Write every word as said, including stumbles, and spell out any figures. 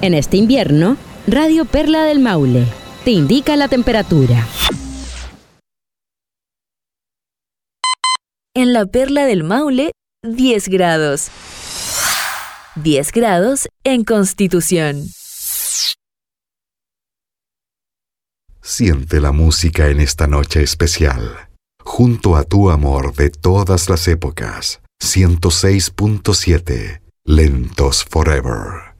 En este invierno, Radio Perla del Maule te indica la temperatura. En la Perla del Maule, diez grados. diez grados en Constitución. Siente la música en esta noche especial. Junto a tu amor de todas las épocas. ciento seis punto siete. Lentos Forever.